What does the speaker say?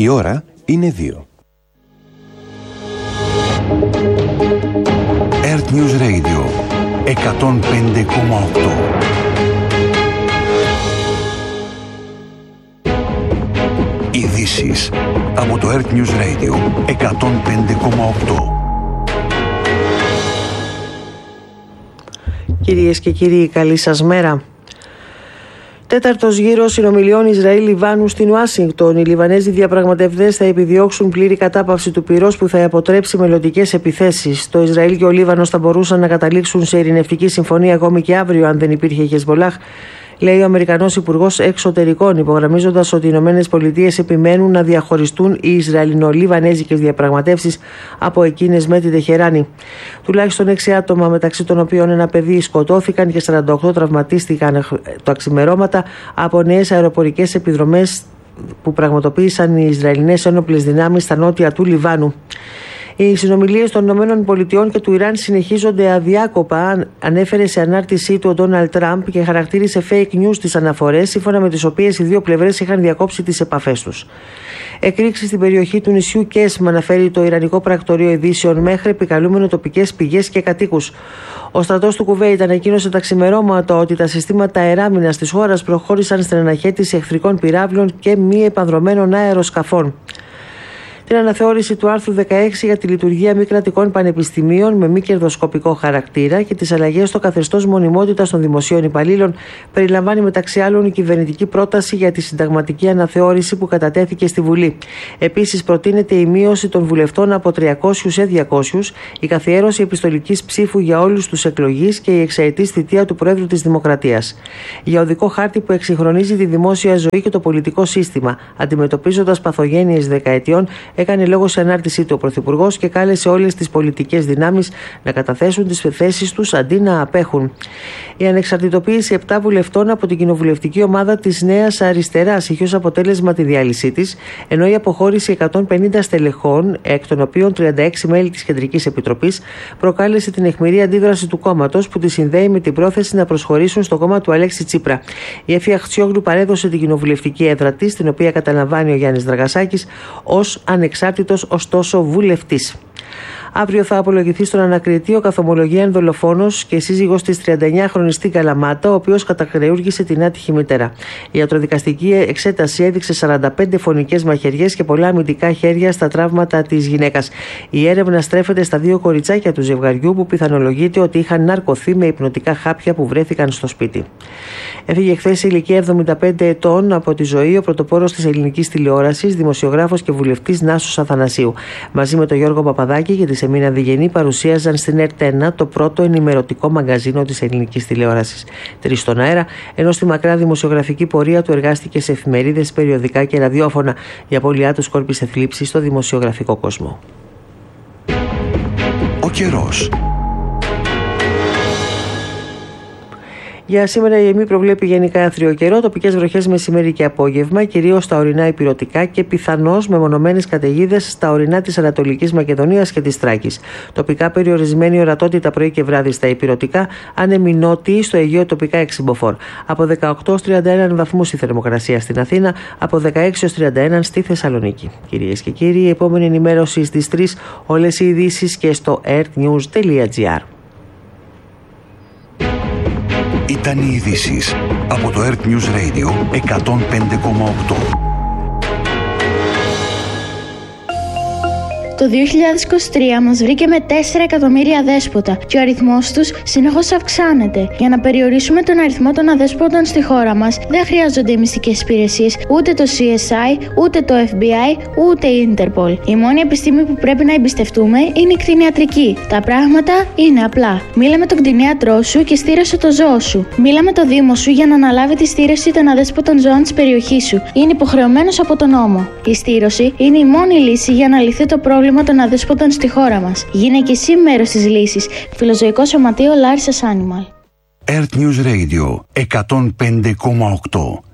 Η ώρα είναι 2. Earth News Radio 105,8. Ειδήσεις από το Earth News Radio 105,8. Κυρίες και κύριοι, καλή σας μέρα. Τέταρτος γύρος συνομιλιών Ισραήλ-Λιβάνου στην Ουάσιγκτον. Οι Λιβανέζοι διαπραγματευτές θα επιδιώξουν πλήρη κατάπαυση του πυρός που θα αποτρέψει μελλοντικές επιθέσεις. Το Ισραήλ και ο Λίβανος θα μπορούσαν να καταλήξουν σε ειρηνευτική συμφωνία ακόμη και αύριο, αν δεν υπήρχε η Χεσμολάχ, λέει ο Αμερικανός Υπουργός Εξωτερικών, υπογραμμίζοντας ότι οι ΗΠΑ επιμένουν να διαχωριστούν οι Ισραηλινο-Λιβανέζικες διαπραγματεύσεις από εκείνες με τη Τεχεράνη. Τουλάχιστον 6 άτομα, μεταξύ των οποίων ένα παιδί, σκοτώθηκαν και 48 τραυματίστηκαν τα ξημερώματα από νέες αεροπορικές επιδρομές που πραγματοποίησαν οι Ισραηλινές ένοπλες δυνάμεις στα νότια του Λιβάνου. Οι συνομιλίες των ΗΠΑ και του Ιράν συνεχίζονται αδιάκοπα, ανέφερε σε ανάρτησή του ο Ντόναλντ Τραμπ και χαρακτήρισε fake news τις αναφορές, σύμφωνα με τις οποίες οι δύο πλευρές είχαν διακόψει τις επαφές τους. Εκρήξεις στην περιοχή του νησιού Κέσμα, αναφέρει το Ιρανικό Πρακτορείο Ειδήσεων, μέχρι επικαλούμενο τοπικές πηγές και κατοίκους. Ο στρατός του Κουβέιτ ανακοίνωσε τα ξημερώματα ότι τα συστήματα αεράμινας της χώρας προχώρησαν στην αναχέτηση εχθρικών πυράβλων και μη επανδρωμένων αεροσκαφών. Την αναθεώρηση του άρθρου 16 για τη λειτουργία μη κρατικών πανεπιστημίων με μη κερδοσκοπικό χαρακτήρα και τις αλλαγές στο καθεστώς μονιμότητας των δημοσίων υπαλλήλων περιλαμβάνει μεταξύ άλλων η κυβερνητική πρόταση για τη συνταγματική αναθεώρηση που κατατέθηκε στη Βουλή. Επίσης, προτείνεται η μείωση των βουλευτών από 300 σε 200, η καθιέρωση επιστολικής ψήφου για όλους τους εκλογείς και η εξαετής θητεία του Προέδρου της Δημοκρατίας. Για οδικό χάρτη που εξυγχρονίζει τη δημόσια ζωή και το πολιτικό σύστημα, αντιμετωπίζοντας παθογένειες δεκαετιών, έκανε λόγο σε ανάρτησή του ο Πρωθυπουργός και κάλεσε όλες τις πολιτικές δυνάμεις να καταθέσουν τις θέσεις τους αντί να απέχουν. Η ανεξαρτητοποίηση 7 βουλευτών από την κοινοβουλευτική ομάδα της Νέας Αριστεράς είχε ως αποτέλεσμα τη διάλυσή της, ενώ η αποχώρηση 150 στελεχών, εκ των οποίων 36 μέλη της Κεντρικής Επιτροπής, προκάλεσε την αιχμηρή αντίδραση του κόμματος που τη συνδέει με την πρόθεση να προσχωρήσουν στο κόμμα του Αλέξη Τσίπρα. Η Εφη Αχτσιόγλου παρέδωσε την κοινοβουλευτική έδρα της, την οποία καταλαμβάνει ο Γιάννης Δραγασάκης, ως ανεξάρτητος ωστόσο βουλευτής. Αύριο θα απολογηθεί στον ανακριτή ο καθομολογίαν δολοφόνος και σύζυγος της 39χρονης στην Καλαμάτα, ο οποίος κατακρεούργησε την άτυχη μητέρα. Η ιατροδικαστική εξέταση έδειξε 45 φωνικές μαχαιριές και πολλά αμυντικά χέρια στα τραύματα της γυναίκας. Η έρευνα στρέφεται στα 2 κοριτσάκια του ζευγαριού που πιθανολογείται ότι είχαν ναρκωθεί με υπνοτικά χάπια που βρέθηκαν στο σπίτι. Έφυγε χθες σε ηλικία 75 ετών από τη ζωή ο πρωτοπόρος της ελληνικής τηλεόρασης, δημοσιογράφος και βουλευτής Νάσος Αθανασίου. Μαζί με τον Γιώργο Παπαδάκη και τη Σεμίνα Διγενή παρουσίαζαν στην ΕΡΤ1 το πρώτο ενημερωτικό μαγκαζίνο της ελληνικής τηλεόρασης. 3 στον αέρα, ενώ στη μακρά δημοσιογραφική πορεία του εργάστηκε σε εφημερίδες, περιοδικά και ραδιόφωνα. Η απώλειά του σκόρπισε θλίψη στο δημοσιογραφικό κόσμο. Ο καιρός. Για σήμερα η ΕΜΗ προβλέπει γενικά άθριο καιρό, τοπικές βροχές μεσημέρι και απόγευμα, κυρίως στα ορεινά ηπειρωτικά και πιθανώς μεμονωμένες καταιγίδες στα ορεινά της Ανατολικής Μακεδονίας και της Θράκης. Τοπικά περιορισμένη ορατότητα πρωί και βράδυ στα ηπειρωτικά, άνεμοι νότιοι, στο Αιγαίο τοπικά εξυμποφόρ. Από 18 ως 31 βαθμούς η θερμοκρασία στην Αθήνα, από 16 ως 31 στη Θεσσαλονίκη. Κυρίες και κύριοι, η επόμενη ενημέρωση στις 3, όλες οι ειδήσεις και στο earthnews.gr. Ήταν οι ειδήσεις από το Earth News Radio 105,8. Το 2023 μας βρήκε με 4 εκατομμύρια αδέσποτα και ο αριθμός τους συνεχώς αυξάνεται. Για να περιορίσουμε τον αριθμό των αδέσποτων στη χώρα μας, δεν χρειάζονται οι μυστικές υπηρεσίες, ούτε το CSI, ούτε το FBI, ούτε η Interpol. Η μόνη επιστήμη που πρέπει να εμπιστευτούμε είναι η κτηνιατρική. Τα πράγματα είναι απλά. Μίλα με τον κτηνίατρό σου και στήρωσε το ζώο σου. Μίλα με το Δήμο σου για να αναλάβει τη στήρωση των αδέσποτων ζώων της περιοχής σου. Είναι υποχρεωμένος από τον νόμο. Η στήρωση είναι η μόνη λύση για να λυθεί το πρόβλημα των αδέσποτων στη χώρα μας. Γίνε και εσύ μέρος της λύσης. Φιλοζωικό Σωματείο Larissa's Animal. Earth News Radio 105,8.